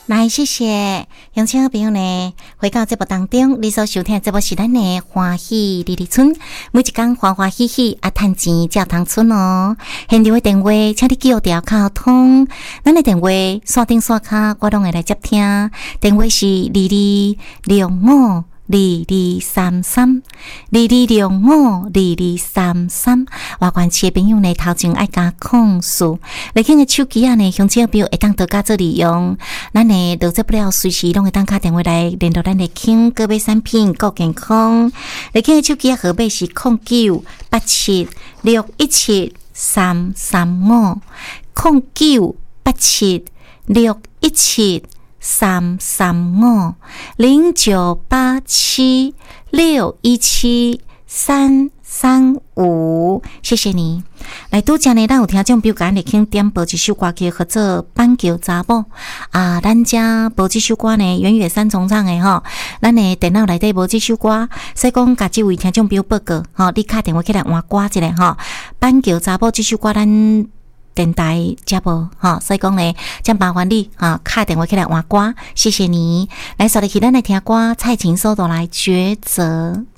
来，谢谢乡亲好朋友呢，回到节目当中，你所收听的节目是咱的欢喜里里村，每一天欢欢喜喜啊，赚钱才有通村哦。现场的电话，请你记好条卡通，咱的电话线顶线卡，我拢会来接听。电话是22652233，22652233。外县市的朋友呢，头前爱加控诉，来紧的手机啊呢，乡亲朋友会当多加做利用。咱呢，落节不了，随时拢会当打电话来联络咱的轻个买产品够健康。来紧的手机啊号码是0987617335，09876876173335，谢谢你。来拄则呢，咱有听众朋友甲咱的轻点播一首歌曲，叫做《板桥查某》啊。咱遮播这首歌呢，远远三重唱的吼，咱的电脑内底播这首歌，所以讲甲这位听众朋友报告吼，你打电话起来换歌一下吼，《板桥查某》这首歌咱电台接无哈，所以讲呢，将麻烦你啊，打电话起来换歌，谢谢你。来，收入去咱来听歌，蔡琴收到来抉择。